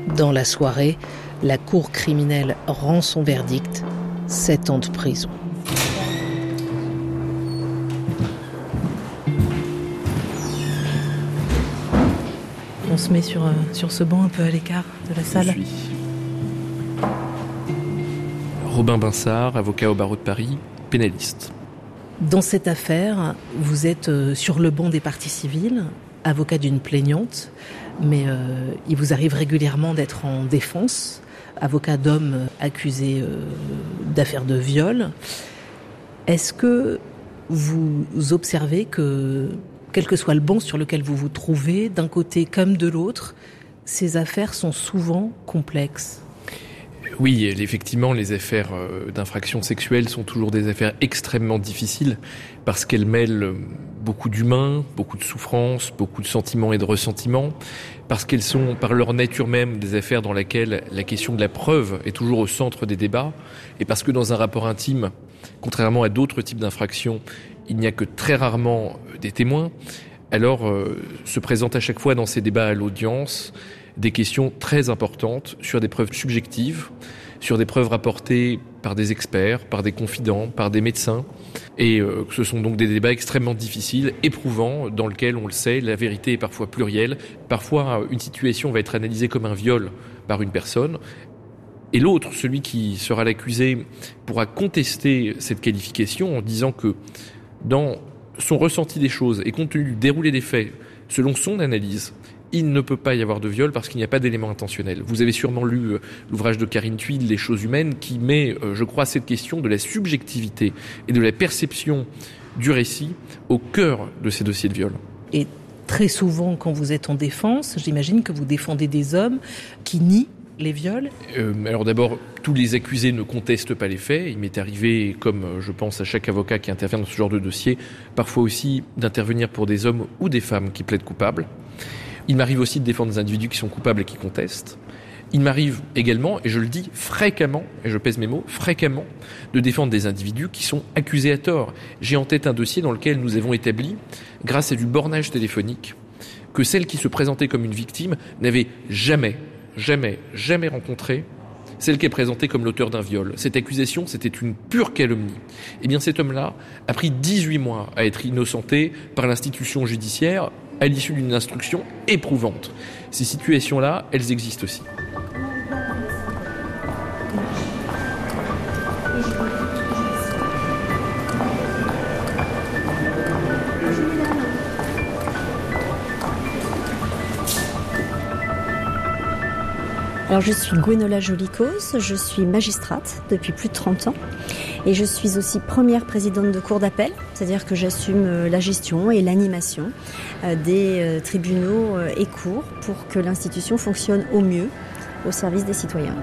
Dans la soirée, la cour criminelle rend son verdict, 7 ans de prison. On se met sur ce banc un peu à l'écart de la salle. Je suis Robin Binsart, avocat au barreau de Paris, pénaliste. Dans cette affaire, vous êtes sur le banc des parties civiles, avocat d'une plaignante, mais il vous arrive régulièrement d'être en défense, avocat d'hommes accusés d'affaires de viol. Est-ce que vous observez que, quel que soit le banc sur lequel vous vous trouvez, d'un côté comme de l'autre, ces affaires sont souvent complexes ? Oui, effectivement, les affaires d'infractions sexuelles sont toujours des affaires extrêmement difficiles parce qu'elles mêlent beaucoup d'humains, beaucoup de souffrances, beaucoup de sentiments et de ressentiments, parce qu'elles sont, par leur nature même, des affaires dans lesquelles la question de la preuve est toujours au centre des débats, et parce que dans un rapport intime, contrairement à d'autres types d'infractions, il n'y a que très rarement des témoins, alors se présentent à chaque fois dans ces débats à l'audience des questions très importantes sur des preuves subjectives, sur des preuves rapportées par des experts, par des confidents, par des médecins. Et ce sont donc des débats extrêmement difficiles, éprouvants, dans lesquels, on le sait, la vérité est parfois plurielle. Parfois, une situation va être analysée comme un viol par une personne. Et l'autre, celui qui sera l'accusé, pourra contester cette qualification en disant que dans son ressenti des choses et compte tenu du déroulé des faits, selon son analyse, il ne peut pas y avoir de viol parce qu'il n'y a pas d'élément intentionnel. Vous avez sûrement lu l'ouvrage de Karine Thuil, Les choses humaines, qui met, je crois, cette question de la subjectivité et de la perception du récit au cœur de ces dossiers de viol. Et très souvent, quand vous êtes en défense, j'imagine que vous défendez des hommes qui nient les viols. Alors d'abord, tous les accusés ne contestent pas les faits. Il m'est arrivé, comme je pense à chaque avocat qui intervient dans ce genre de dossier, parfois aussi d'intervenir pour des hommes ou des femmes qui plaident coupables. Il m'arrive aussi de défendre des individus qui sont coupables et qui contestent. Il m'arrive également, et je le dis fréquemment, et je pèse mes mots, fréquemment, de défendre des individus qui sont accusés à tort. J'ai en tête un dossier dans lequel nous avons établi, grâce à du bornage téléphonique, que celle qui se présentait comme une victime n'avait jamais rencontré celle qui est présentée comme l'auteur d'un viol. Cette accusation, c'était une pure calomnie. Eh bien, cet homme-là a pris 18 mois à être innocenté par l'institution judiciaire à l'issue d'une instruction éprouvante. Ces situations-là, elles existent aussi. Alors je suis Gwenola Jolikos, je suis magistrate depuis plus de 30 ans et je suis aussi première présidente de cour d'appel, c'est-à-dire que j'assume la gestion et l'animation des tribunaux et cours pour que l'institution fonctionne au mieux au service des citoyens.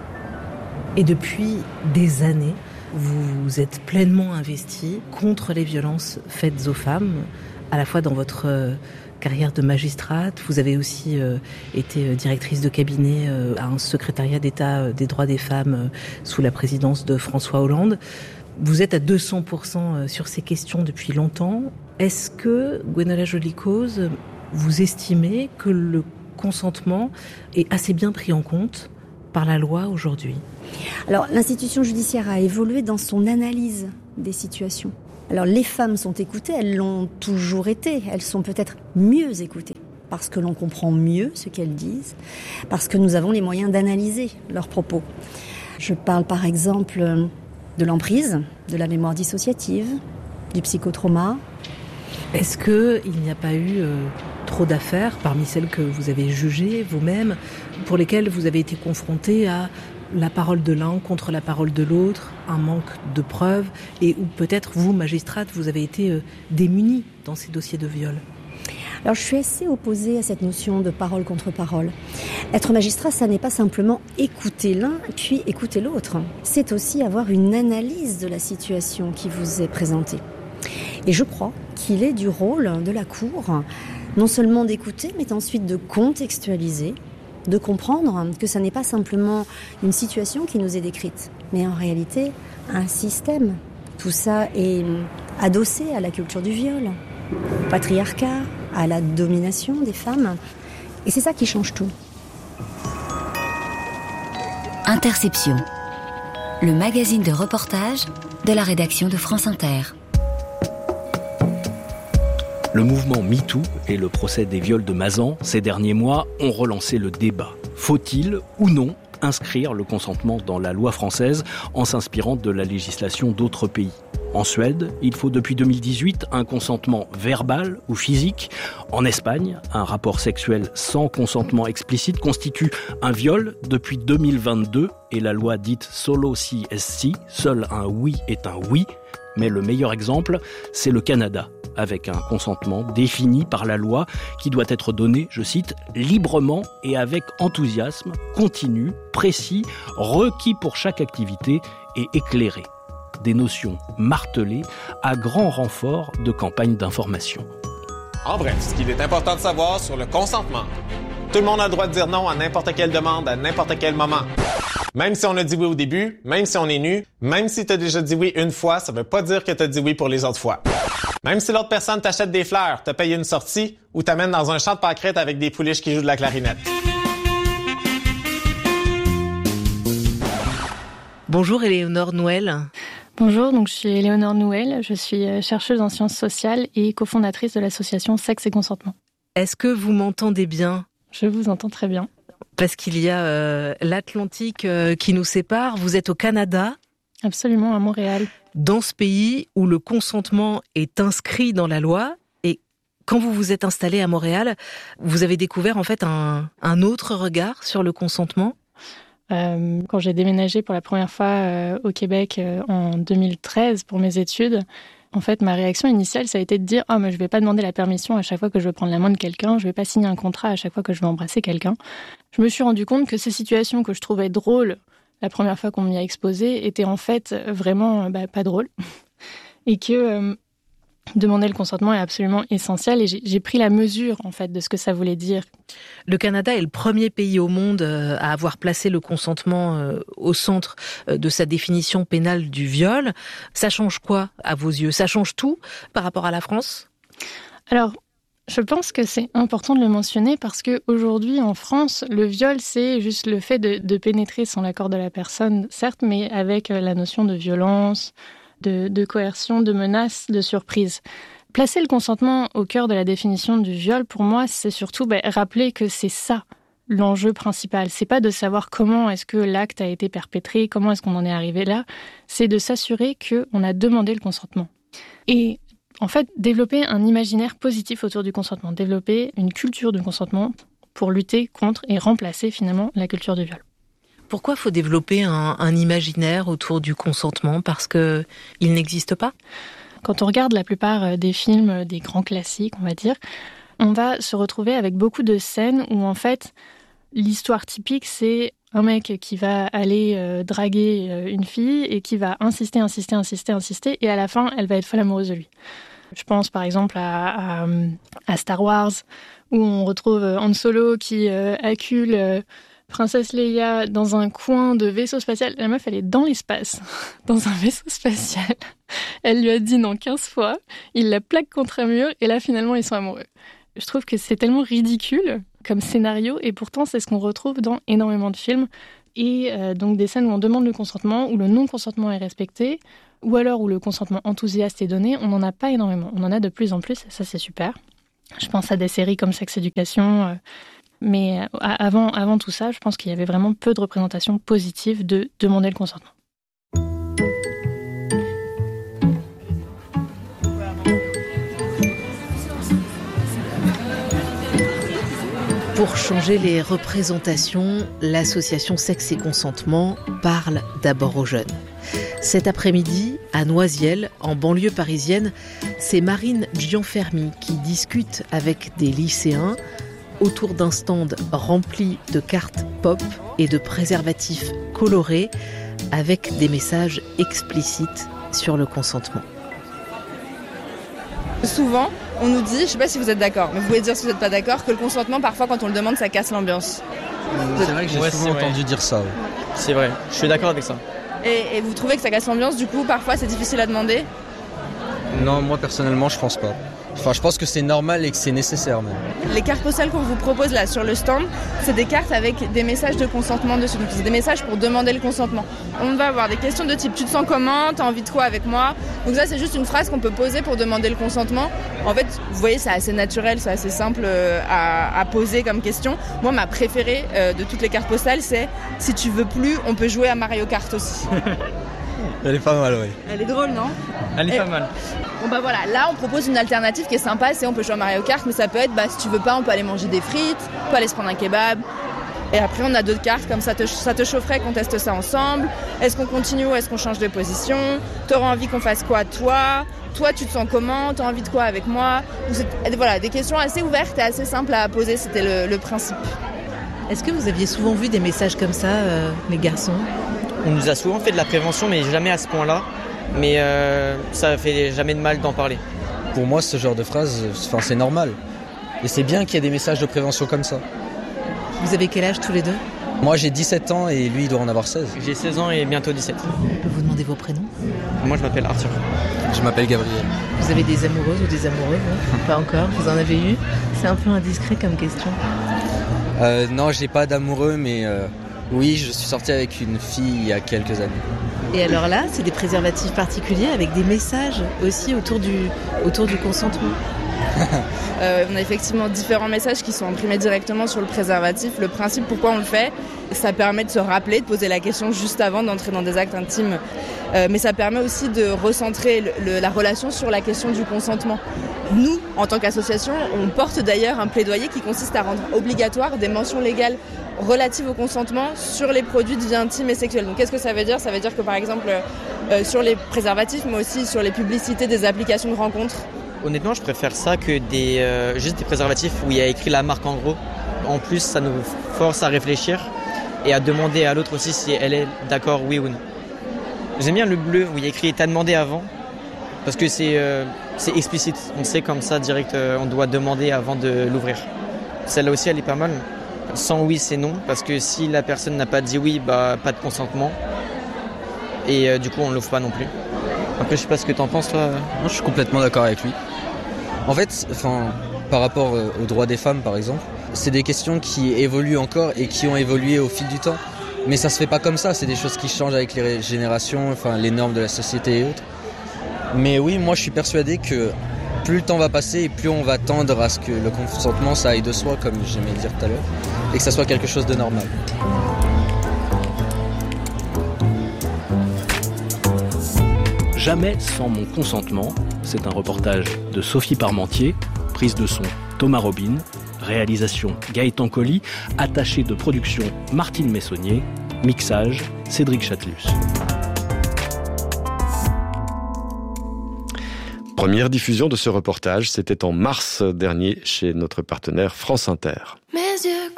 Et depuis des années, vous êtes pleinement investie contre les violences faites aux femmes, à la fois dans votre carrière de magistrate, vous avez aussi été directrice de cabinet à un secrétariat d'État des droits des femmes sous la présidence de François Hollande. Vous êtes à 200% sur ces questions depuis longtemps. Est-ce que, Gwenola Jolikos, vous estimez que le consentement est assez bien pris en compte par la loi aujourd'hui ? Alors, l'institution judiciaire a évolué dans son analyse des situations. Alors les femmes sont écoutées, elles l'ont toujours été, elles sont peut-être mieux écoutées, parce que l'on comprend mieux ce qu'elles disent, parce que nous avons les moyens d'analyser leurs propos. Je parle par exemple de l'emprise, de la mémoire dissociative, du psychotrauma. Est-ce qu'il n'y a pas eu trop d'affaires parmi celles que vous avez jugées vous-même, pour lesquelles vous avez été confrontée à la parole de l'un contre la parole de l'autre, un manque de preuves, et où peut-être vous, magistrate, vous avez été démunie dans ces dossiers de viol ? Alors je suis assez opposée à cette notion de parole contre parole. Être magistrat, ça n'est pas simplement écouter l'un puis écouter l'autre. C'est aussi avoir une analyse de la situation qui vous est présentée. Et je crois qu'il est du rôle de la Cour, non seulement d'écouter, mais ensuite de contextualiser, de comprendre que ça n'est pas simplement une situation qui nous est décrite, mais en réalité un système. Tout ça est adossé à la culture du viol, au patriarcat, à la domination des femmes. Et c'est ça qui change tout. Interception, le magazine de reportage de la rédaction de France Inter. Le mouvement MeToo et le procès des viols de Mazan, ces derniers mois, ont relancé le débat. Faut-il ou non inscrire le consentement dans la loi française en s'inspirant de la législation d'autres pays ? En Suède, il faut depuis 2018 un consentement verbal ou physique. En Espagne, un rapport sexuel sans consentement explicite constitue un viol depuis 2022 et la loi dite Solo Si Es Si, seul un oui est un oui. Mais le meilleur exemple, c'est le Canada, avec un consentement défini par la loi qui doit être donné, je cite, librement et avec enthousiasme, continu, précis, requis pour chaque activité et éclairé. Des notions martelées à grand renfort de campagnes d'information. En bref, ce qu'il est important de savoir sur le consentement. Tout le monde a le droit de dire non à n'importe quelle demande, à n'importe quel moment. Même si on a dit oui au début, même si on est nu, même si t'as déjà dit oui une fois, ça veut pas dire que t'as dit oui pour les autres fois. Même si l'autre personne t'achète des fleurs, te paye une sortie ou t'amène dans un champ de pâquerettes avec des pouliches qui jouent de la clarinette. Bonjour Éléonore Nouel. Bonjour, donc je suis Éléonore Nouel, je suis chercheuse en sciences sociales et cofondatrice de l'association Sexe et Consentement. Est-ce que vous m'entendez bien ? Je vous entends très bien. Parce qu'il y a l'Atlantique qui nous sépare. Vous êtes au Canada. Absolument, à Montréal. Dans ce pays où le consentement est inscrit dans la loi. Et quand vous vous êtes installé à Montréal, vous avez découvert en fait un autre regard sur le consentement. Quand j'ai déménagé pour la première fois au Québec en 2013 pour mes études, en fait, ma réaction initiale, ça a été de dire « Oh, mais je vais pas demander la permission à chaque fois que je veux prendre la main de quelqu'un, je vais pas signer un contrat à chaque fois que je veux embrasser quelqu'un. » Je me suis rendu compte que ces situations que je trouvais drôles la première fois qu'on m'y a exposé étaient en fait vraiment pas drôles. Et que demander le consentement est absolument essentiel et j'ai pris la mesure en fait de ce que ça voulait dire. Le Canada est le premier pays au monde à avoir placé le consentement au centre de sa définition pénale du viol. Ça change quoi à vos yeux ? Ça change tout par rapport à la France ? Alors, je pense que c'est important de le mentionner parce qu'aujourd'hui en France, le viol c'est juste le fait de pénétrer sans l'accord de la personne, certes, mais avec la notion de violence, de coercion, de menace, de surprise. Placer le consentement au cœur de la définition du viol, pour moi, c'est surtout rappeler que c'est ça l'enjeu principal. C'est pas de savoir comment est-ce que l'acte a été perpétré, comment est-ce qu'on en est arrivé là. C'est de s'assurer qu'on a demandé le consentement. Et en fait, développer un imaginaire positif autour du consentement, développer une culture du consentement pour lutter contre et remplacer finalement la culture du viol. Pourquoi faut développer un imaginaire autour du consentement ? Parce que il n'existe pas ? Quand on regarde la plupart des films, des grands classiques, on va dire, on va se retrouver avec beaucoup de scènes où en fait, l'histoire typique, c'est un mec qui va aller draguer une fille et qui va insister, et à la fin, elle va être folle amoureuse de lui. Je pense par exemple à Star Wars, où on retrouve Han Solo qui accule Princesse Leia dans un coin de vaisseau spatial. La meuf, elle est dans l'espace, dans un vaisseau spatial. Elle lui a dit non 15 fois, il la plaque contre un mur, et là, finalement, ils sont amoureux. Je trouve que c'est tellement ridicule comme scénario, et pourtant, c'est ce qu'on retrouve dans énormément de films. Et donc des scènes où on demande le consentement, où le non-consentement est respecté, ou alors où le consentement enthousiaste est donné, on n'en a pas énormément. On en a de plus en plus, et ça, c'est super. Je pense à des séries comme Sex Education. Mais avant tout ça, je pense qu'il y avait vraiment peu de représentation positive de demander le consentement. Pour changer les représentations, l'association Sexe et Consentement parle d'abord aux jeunes. Cet après-midi, à Noisiel, en banlieue parisienne, c'est Marine Gianfermi qui discute avec des lycéens autour d'un stand rempli de cartes pop et de préservatifs colorés avec des messages explicites sur le consentement. Souvent, on nous dit, je ne sais pas si vous êtes d'accord, mais vous pouvez dire si vous n'êtes pas d'accord, que le consentement, parfois, quand on le demande, ça casse l'ambiance. C'est vrai que j'ai souvent entendu dire ça. Ouais. C'est vrai, je suis d'accord avec ça. Et vous trouvez que ça casse l'ambiance, du coup, parfois, c'est difficile à demander ? Non, moi, personnellement, je pense pas. Enfin, je pense que c'est normal et que c'est nécessaire même. Les cartes postales qu'on vous propose là sur le stand, c'est des cartes avec des messages de consentement dessus. Donc c'est des messages pour demander le consentement. On va avoir des questions de type « tu te sens comment ? T'as envie de quoi avec moi ?» Donc ça, c'est juste une phrase qu'on peut poser pour demander le consentement. En fait, vous voyez, c'est assez naturel, c'est assez simple à poser comme question. Moi, ma préférée de toutes les cartes postales, c'est « si tu veux plus, on peut jouer à Mario Kart aussi ». Elle est pas mal, oui. Elle est drôle, non ? Elle est pas mal. Bon bah voilà, là on propose une alternative qui est sympa, c'est on peut jouer à Mario Kart, mais ça peut être, si tu veux pas, on peut aller manger des frites, on peut aller se prendre un kebab. Et après on a d'autres cartes, comme ça te chaufferait qu'on teste ça ensemble. Est-ce qu'on continue ou est-ce qu'on change de position ? T'auras envie qu'on fasse quoi toi ? Toi tu te sens comment ? T'as envie de quoi avec moi ? Voilà, des questions assez ouvertes et assez simples à poser, c'était le principe. Est-ce que vous aviez souvent vu des messages comme ça, les garçons ? On nous a souvent fait de la prévention, mais jamais à ce point-là. Mais ça fait jamais de mal d'en parler. Pour moi, ce genre de phrase, c'est normal. Et c'est bien qu'il y ait des messages de prévention comme ça. Vous avez quel âge tous les deux ? Moi, j'ai 17 ans et lui, il doit en avoir 16. J'ai 16 ans et bientôt 17. Je peux vous demander vos prénoms ? Moi, je m'appelle Arthur. Je m'appelle Gabriel. Vous avez des amoureuses ou des amoureux ? Pas encore ? Vous en avez eu ? C'est un peu indiscret comme question. Non, j'ai pas d'amoureux, mais oui, je suis sorti avec une fille il y a quelques années. Et alors là, c'est des préservatifs particuliers avec des messages aussi autour du consentement. On a effectivement différents messages qui sont imprimés directement sur le préservatif. Le principe, pourquoi on le fait, ça permet de se rappeler, de poser la question juste avant d'entrer dans des actes intimes. Mais ça permet aussi de recentrer la relation sur la question du consentement. Nous, en tant qu'association, on porte d'ailleurs un plaidoyer qui consiste à rendre obligatoire des mentions légales relatives au consentement sur les produits de vie intime et sexuelle. Donc qu'est-ce que ça veut dire ? Ça veut dire que par exemple, sur les préservatifs, mais aussi sur les publicités des applications de rencontres. Honnêtement, je préfère ça que juste des préservatifs où il y a écrit la marque en gros. En plus, ça nous force à réfléchir et à demander à l'autre aussi si elle est d'accord, oui ou non. J'aime bien le bleu où il y a écrit « t'as demandé avant » parce que c'est explicite. On sait comme ça, direct, on doit demander avant de l'ouvrir. Celle-là aussi, elle est pas mal. Sans oui, c'est non, parce que si la personne n'a pas dit oui, pas de consentement. Et du coup, on ne l'ouvre pas non plus. Après, je sais pas ce que t'en penses, toi. Moi, je suis complètement d'accord avec lui. En fait, par rapport aux droits des femmes, par exemple, c'est des questions qui évoluent encore et qui ont évolué au fil du temps. Mais ça se fait pas comme ça, c'est des choses qui changent avec les générations, les normes de la société et autres. Mais oui, moi, je suis persuadé que plus le temps va passer et plus on va tendre à ce que le consentement, ça aille de soi, comme j'aimais le dire tout à l'heure, et que ça soit quelque chose de normal. Jamais sans mon consentement, c'est un reportage de Sophie Parmentier, prise de son Thomas Robin, réalisation Gaëtan Colli, attaché de production Martine Messonnier, mixage Cédric Chatelus. Première diffusion de ce reportage, c'était en mars dernier chez notre partenaire France Inter. Mes yeux